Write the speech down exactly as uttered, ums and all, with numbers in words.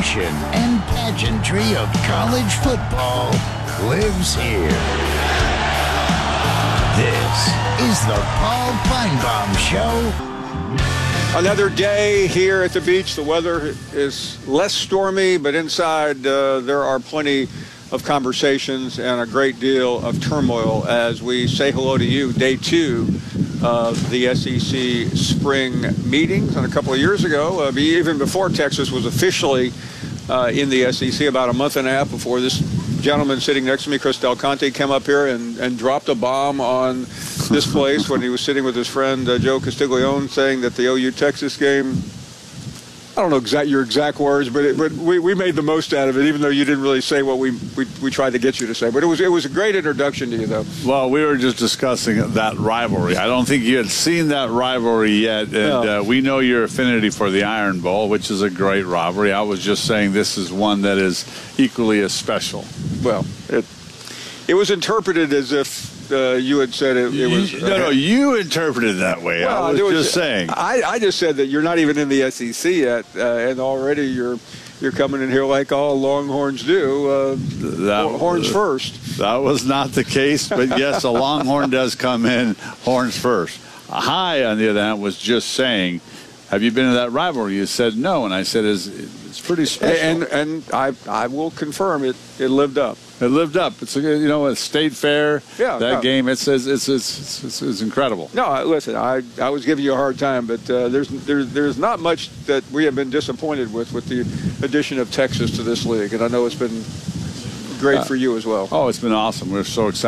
passion and pageantry of college football lives here. This is the Paul Finebaum Show. Another day here at the beach. The weather is less stormy, but inside uh, there are plenty of conversations and a great deal of turmoil as we say hello to you. Day two of the S E C spring meetings. And a couple of years ago, uh, even before Texas was officially uh, in the S E C, about a month and a half before, this gentleman sitting next to me, Chris Del Conte, came up here and, and dropped a bomb on this place when he was sitting with his friend uh, Joe Castiglione, saying that the O U-Texas game, I don't know exact your exact words, but it, but we, we made the most out of it, even though you didn't really say what we, we we tried to get you to say. But it was it was a great introduction to you, though. Well, we were just discussing that rivalry. I don't think you had seen that rivalry yet, and No. uh, we know your affinity for the Iron Bowl, which is a great rivalry. I was just saying this is one that is equally as special. Well, it it was interpreted as if uh, you had said it, it was. You- no, no, you interpreted it that way. Well, I was it was- just saying. I, I just said that you're not even in the S E C yet, uh, and already you're you're coming in here like all Longhorns do, uh, That- horns first. That was not the case, but yes, a Longhorn does come in horns first. A High, on the other hand, was just saying, have you been to that rivalry? You said no, and I said it's, it's pretty special. And and I I will confirm it. It lived up. It lived up. It's a, you know, a state fair. Yeah, that yeah. game. It's it's it's it's, it's, it's incredible. No, I- listen, I, I was giving you a hard time, but uh, there's there's there's not much that we have been disappointed with with the addition of Texas to this league, and I know it's been great Uh, for you as well. Oh, it's been awesome. We're so excited.